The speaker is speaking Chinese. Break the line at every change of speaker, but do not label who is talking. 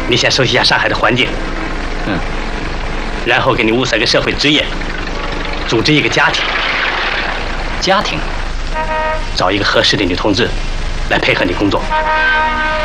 你先熟悉一下上海的环境，然后给你物色个社会职业，组织一个家庭。
家庭？
找一个合适的女同志来配合你工作。